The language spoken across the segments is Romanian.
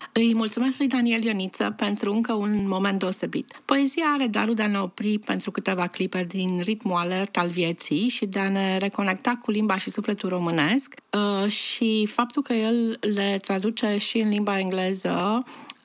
Îi mulțumesc lui Daniel Ioniță pentru încă un moment deosebit. Poezia are darul de a ne opri pentru câteva clipe din ritmul alert al vieții și de a ne reconecta cu limba și sufletul românesc și faptul că el le traduce și în limba engleză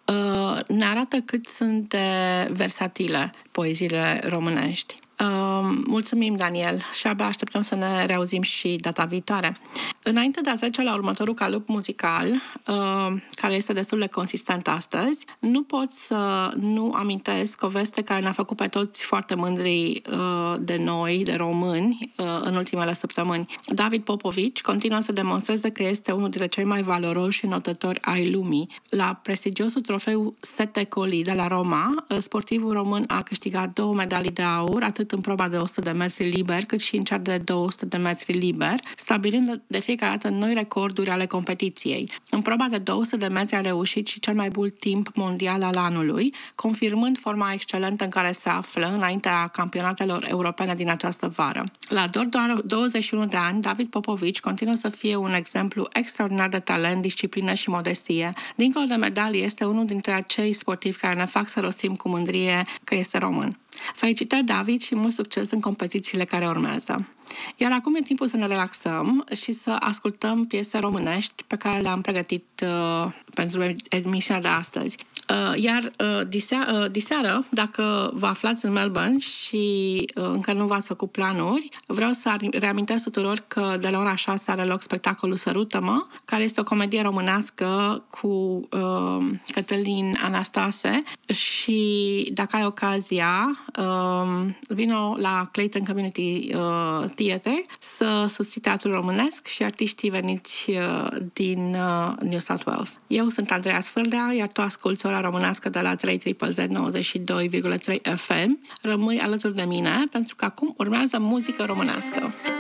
ne arată cât sunt de versatile poeziile românești. Mulțumim, Daniel, și abia așteptăm să ne reauzim și data viitoare. Înainte de a trece la următorul calup muzical, care este destul de consistent astăzi, nu pot să nu amintesc o veste care ne-a făcut pe toți foarte mândri de noi, de români, în ultimele săptămâni. David Popovici continuă să demonstreze că este unul dintre cei mai valoroși notători ai lumii. La prestigiosul trofeu Sette Colli de la Roma, sportivul român a câștigat 2 medalii de aur, atât în proba de 100 de metri liber, cât și în cea de 200 de metri liber, stabilind de fiecare dată noi recorduri ale competiției. În proba de 200 de metri a reușit și cel mai bun timp mondial al anului, confirmând forma excelentă în care se află înaintea campionatelor europene din această vară. La doar 21 de ani, David Popovici continuă să fie un exemplu extraordinar de talent, disciplină și modestie. Dincolo de medalii, este unul dintre acei sportivi care ne fac să rostim cu mândrie că este român. Felicitări, David, și mult succes în competițiile care urmează. Iar acum e timpul să ne relaxăm și să ascultăm piese românești pe care le-am pregătit pentru emisiunea de astăzi. Iar diseară, dacă vă aflați în Melbourne și încă nu v-ați făcut planuri, vreau să reamintesc tuturor că de la ora 6 are loc spectacolul Sărută-mă, care este o comedie românească cu Cătălin Anastase și dacă ai ocazia, vino la Clayton Community Theatre să susții teatrul românesc și artiștii veniți din New South Wales. Eu sunt Andreea Sfârdea, iar tu asculți Ora Românească de la 3ZZZ92,3 FM. Rămâi alături de mine, pentru că acum urmează muzică românească.